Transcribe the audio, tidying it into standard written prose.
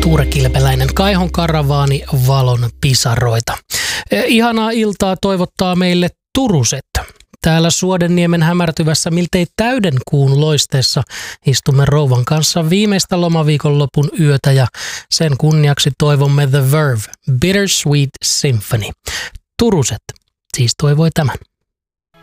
suurekilpeläinen Kaihon karavaani valon pisaroita. Ihanaa iltaa toivottaa meille Turuset. Täällä Suodenniemen hämärtyvässä miltei täyden kuun loisteessa istumme rouvan kanssa viimeistä lomaviikonlopun yötä ja sen kunniaksi toivomme The Verve Bittersweet Symphony. Turuset siis toivoi tämän.